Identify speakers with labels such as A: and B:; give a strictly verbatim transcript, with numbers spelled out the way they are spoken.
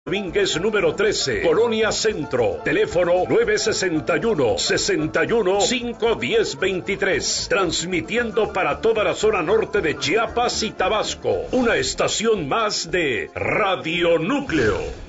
A: Domínguez número trece, Colonia Centro, teléfono nueve sesenta y uno, sesenta y uno, cinco diez veintitrés, transmitiendo para toda la zona norte de Chiapas y Tabasco, una estación más de Radio Núcleo.